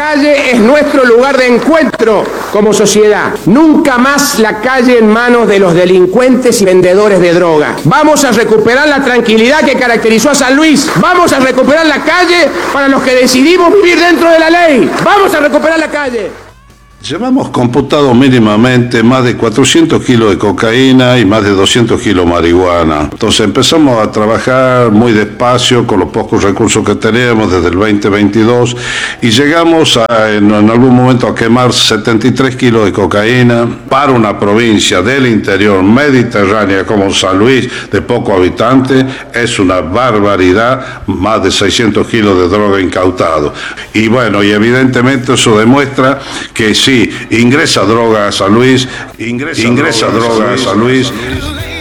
calle es nuestro lugar de encuentro como sociedad. Nunca más la calle en manos de los delincuentes y vendedores de droga. Vamos a recuperar la tranquilidad que caracterizó a San Luis. Vamos a recuperar la calle para los que decidimos vivir dentro de la ley. Vamos a recuperar la calle. Llevamos computado mínimamente más de 400 kilos de cocaína y más de 200 kilos de marihuana. Entonces empezamos a trabajar muy despacio con los pocos recursos que teníamos desde el 2022 y llegamos en algún momento a quemar 73 kilos de cocaína para una provincia del interior mediterránea como San Luis, de poco habitante. Es una barbaridad, más de 600 kilos de droga incautado. Y bueno, y evidentemente eso demuestra que sí, ingresa droga a San Luis, ingresa droga a San Luis.